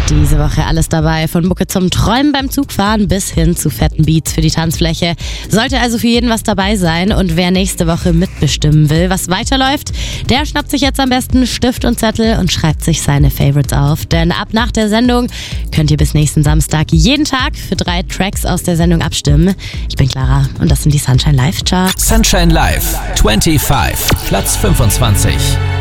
Diese Woche alles dabei, von Mucke zum Träumen beim Zugfahren bis hin zu fetten Beats für die Tanzfläche. Sollte also für jeden was dabei sein, und wer nächste Woche mitbestimmen will, was weiterläuft, der schnappt sich jetzt am besten Stift und Zettel und schreibt sich seine Favorites auf. Denn ab nach der Sendung könnt ihr bis nächsten Samstag jeden Tag für 3 Tracks aus der Sendung abstimmen. Ich bin Clara und das sind die Sunshine Live Charts. Sunshine Live 25, Platz 25.